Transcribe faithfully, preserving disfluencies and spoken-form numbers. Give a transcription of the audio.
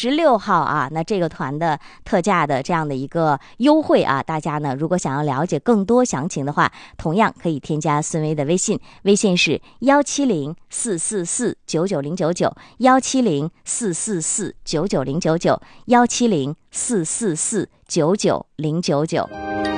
十六号啊，那这个团的特价的这样的一个优惠啊，大家呢如果想要了解更多详情的话，同样可以添加孙威的微信，微信是幺七零四四四九九零九九，幺七零四四四九九零九九，幺七零四四四九九零九九。